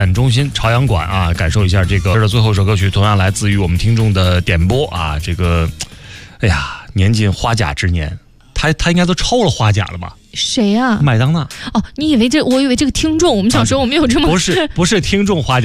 中心朝阳馆啊，感受一下这个的最后一首歌曲，同样来自于我们听众的点播啊。这个，哎呀，年近花甲之年，他应该都超了花甲了吧？ 谁呀？ 麦当娜。 哦，我以为这个听众，我们想说我们有这么不是听众花甲。